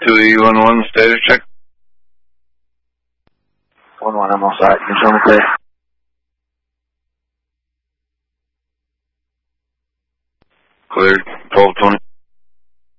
2E11 status check. 1-1, I'm all set. You show me clear. Cleared. 1220.